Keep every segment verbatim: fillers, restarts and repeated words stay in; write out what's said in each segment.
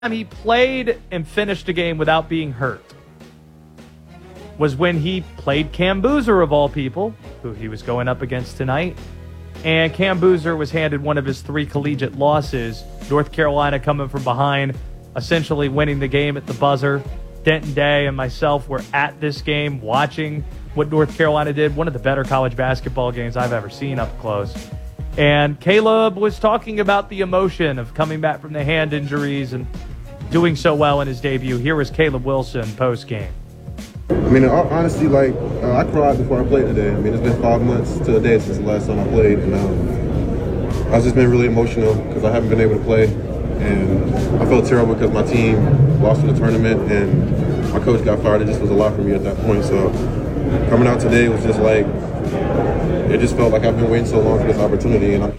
he played and finished a game without being hurt was when he played Cam Boozer, of all people, who he was going up against tonight. And Cam Boozer was handed one of his three collegiate losses. North Carolina coming from behind, essentially winning the game at the buzzer. Denton Day and myself were at this game watching what North Carolina did. One of the better college basketball games I've ever seen up close. And Caleb was talking about the emotion of coming back from the hand injuries and doing so well in his debut. Here was Caleb Wilson post-game. I mean, honestly, like, uh, I cried before I played today. I mean, it's been five months to a day since the last time I played, and um, I've just been really emotional because I haven't been able to play, and I felt terrible because my team lost in the tournament, and my coach got fired. It just was a lot for me at that point, so coming out today was just like, it just felt like I've been waiting so long for this opportunity. And I...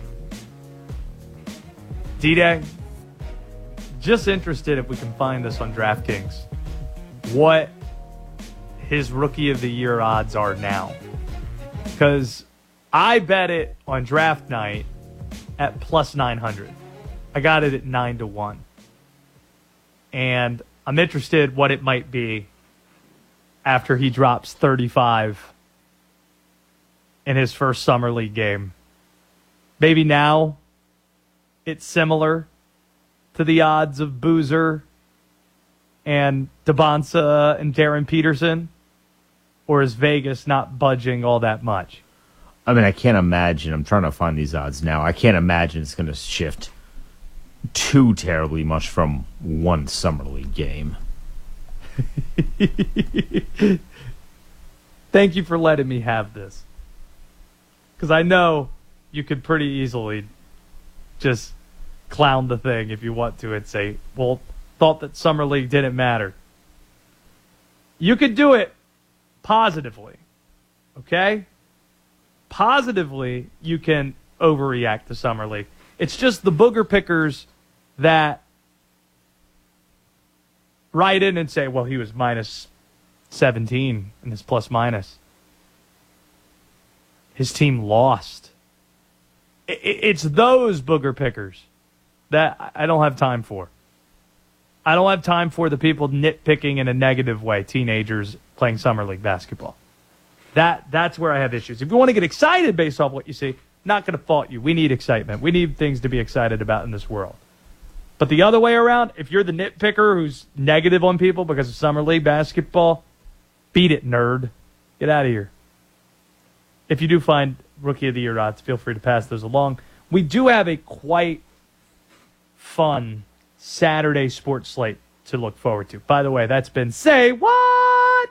D-Day, just interested if we can find this on DraftKings, what his Rookie of the Year odds are now. Because I bet it on draft night at plus nine hundred. I got it at nine to one. And I'm interested what it might be after he drops thirty-five in his first Summer League game. Maybe now it's similar to the odds of Boozer and Debonsa and Darren Peterson, or is Vegas not budging all that much? I mean, I can't imagine. I'm trying to find these odds now. I can't imagine it's going to shift too terribly much from one Summer League game. Thank you for letting me have this. Because I know you could pretty easily just clown the thing if you want to and say, well, thought that Summer League didn't matter. You could do it positively, okay? Positively, you can overreact to Summer League. It's just the booger pickers that write in and say, well, he was minus seventeen in his plus minus. His team lost. It's those booger pickers that I don't have time for. I don't have time for the people nitpicking in a negative way, teenagers playing Summer League basketball. That That's where I have issues. If you want to get excited based off what you see, not going to fault you. We need excitement. We need things to be excited about in this world. But the other way around, if you're the nitpicker who's negative on people because of Summer League basketball, beat it, nerd. Get out of here. If you do find Rookie of the Year odds, feel free to pass those along. We do have a quite fun Saturday sports slate to look forward to. By the way, that's been Say What?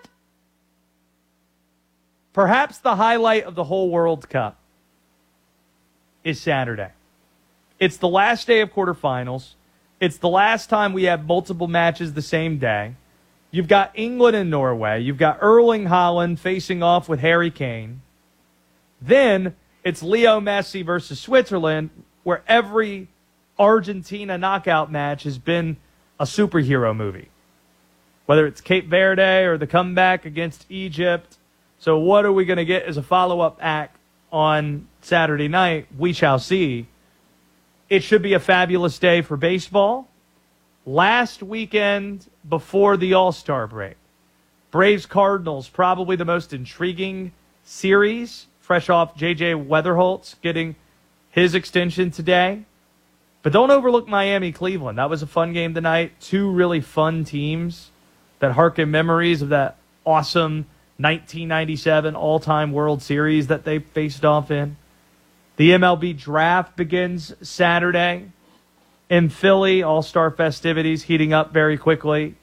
Perhaps the highlight of the whole World Cup is Saturday. It's the last day of quarterfinals. It's the last time we have multiple matches the same day. You've got England and Norway. You've got Erling Haaland facing off with Harry Kane. Then it's Leo Messi versus Switzerland, where every Argentina knockout match has been a superhero movie. Whether it's Cape Verde or the comeback against Egypt. So what are we going to get as a follow-up act on Saturday night? We shall see. It should be a fabulous day for baseball. Last weekend before the All-Star break, Braves-Cardinals, probably the most intriguing series, fresh off J J Weatherholtz getting his extension today. But don't overlook Miami-Cleveland. That was a fun game tonight. Two really fun teams that harken memories of that awesome nineteen ninety-seven all-time World Series that they faced off in. The M L B draft begins Saturday in Philly. All-Star festivities heating up very quickly.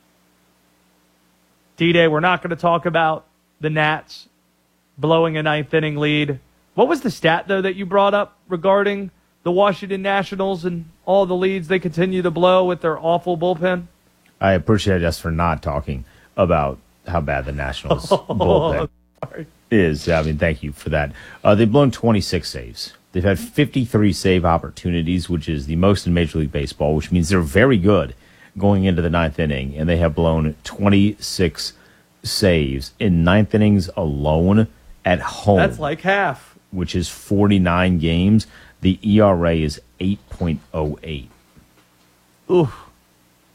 D-Day, we're not going to talk about the Nats blowing a ninth-inning lead. What was the stat, though, that you brought up regarding the Washington Nationals and all the leads they continue to blow with their awful bullpen? I appreciate us for not talking about how bad the Nationals bullpen Sorry. is. I mean, thank you for that. Uh, they've blown twenty-six saves. They've had fifty-three save opportunities, which is the most in Major League Baseball, which means they're very good going into the ninth inning, and they have blown twenty-six saves in ninth innings alone at home. That's like half. Which is forty-nine games. The E R A is eight point oh eight. Ooh.